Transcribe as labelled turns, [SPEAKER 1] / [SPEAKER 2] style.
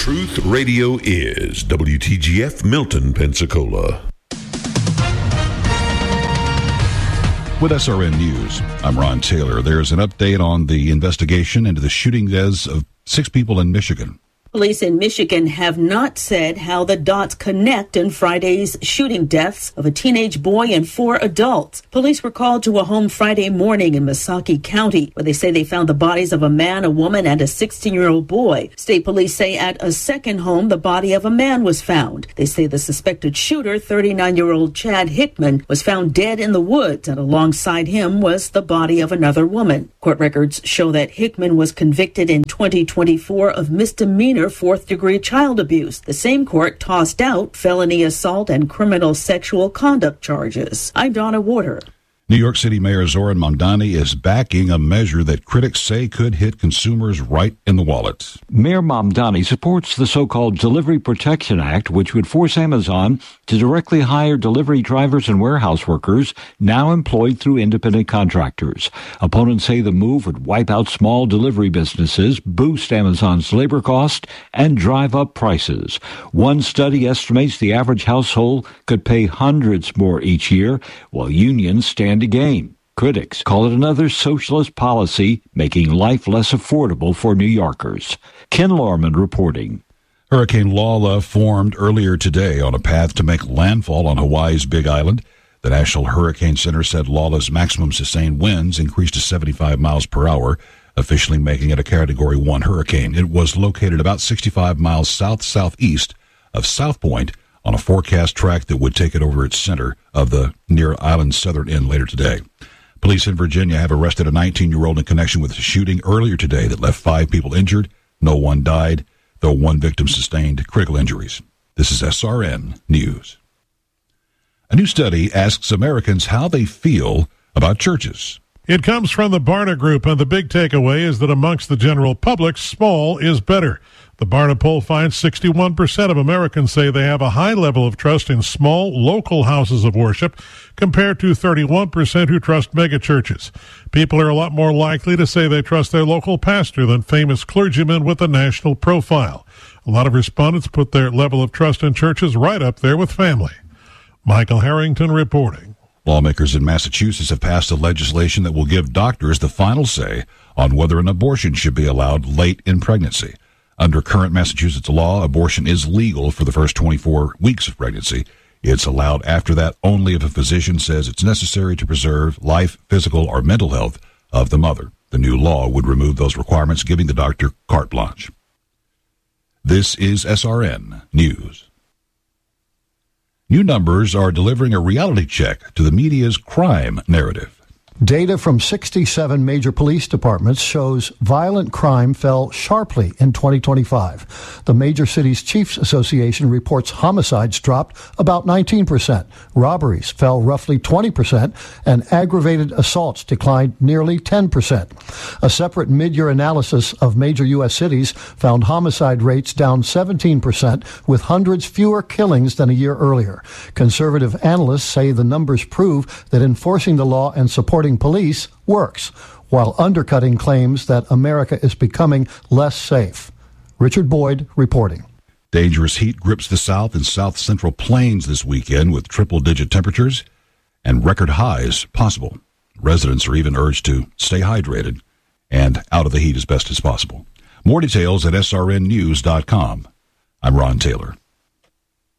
[SPEAKER 1] Truth Radio is WTGF Milton, Pensacola.
[SPEAKER 2] With SRN News, I'm Ron Taylor. There's an update on the investigation into the shooting deaths of 6 people in Michigan.
[SPEAKER 3] Police in Michigan have not said how the dots connect in Friday's shooting deaths of a teenage boy and 4 adults. Police were called to a home Friday morning in Missaukee County, where they say they found the bodies of a man, a woman, and a 16-year-old boy. State police say at a second home, the body of a man was found. They say the suspected shooter, 39-year-old Chad Hickman, was found dead in the woods, and alongside him was the body of another woman. Court records show that Hickman was convicted in 2024 of misdemeanor 4th-degree child abuse. The same court tossed out felony assault and criminal sexual conduct charges. I'm Donna Warder.
[SPEAKER 2] New York City Mayor Zoran Mamdani is backing a measure that critics say could hit consumers right in the wallet.
[SPEAKER 4] Mayor Mamdani supports the so-called Delivery Protection Act, which would force Amazon to directly hire delivery drivers and warehouse workers now employed through independent contractors. Opponents say the move would wipe out small delivery businesses, boost Amazon's labor cost, and drive up prices. One study estimates the average household could pay hundreds more each year, while unions stand to gain. Critics call it another socialist policy, making life less affordable for New Yorkers. Ken Lorman reporting.
[SPEAKER 2] Hurricane Lala formed earlier today on a path to make landfall on Hawaii's Big Island. The National Hurricane Center said Lala's maximum sustained winds increased to 75 miles per hour, officially making it a Category 1 hurricane. It was located about 65 miles south-southeast of South Point on a forecast track that would take it over its center of the near island's southern end later today. Police in Virginia have arrested a 19-year-old in connection with a shooting earlier today that left 5 people injured. No one died, though 1 victim sustained critical injuries. This is SRN News. A new study asks Americans how they feel about churches.
[SPEAKER 5] It comes from the Barna Group, and the big takeaway is that amongst the general public, small is better. The Barna poll finds 61% of Americans say they have a high level of trust in small, local houses of worship, compared to 31% who trust megachurches. People are a lot more likely to say they trust their local pastor than famous clergymen with a national profile. A lot of respondents put their level of trust in churches right up there with family. Michael Harrington reporting.
[SPEAKER 2] Lawmakers in Massachusetts have passed a legislation that will give doctors the final say on whether an abortion should be allowed late in pregnancy. Under current Massachusetts law, abortion is legal for the first 24 weeks of pregnancy. It's allowed after that only if a physician says it's necessary to preserve life, physical, or mental health of the mother. The new law would remove those requirements, giving the doctor carte blanche. This is SRN News. New numbers are delivering a reality check to the media's crime narrative.
[SPEAKER 6] Data from 67 major police departments shows violent crime fell sharply in 2025. The Major Cities Chiefs Association reports homicides dropped about 19%, robberies fell roughly 20%, and aggravated assaults declined nearly 10%. A separate mid-year analysis of major U.S. cities found homicide rates down 17%, with hundreds fewer killings than a year earlier. Conservative analysts say the numbers prove that enforcing the law and supporting police works, while undercutting claims that America is becoming less safe. Richard Boyd reporting.
[SPEAKER 2] Dangerous heat grips the South and South-Central Plains this weekend with triple-digit temperatures and record highs possible. Residents are even urged to stay hydrated and out of the heat as best as possible. More details at srnnews.com. I'm Ron Taylor.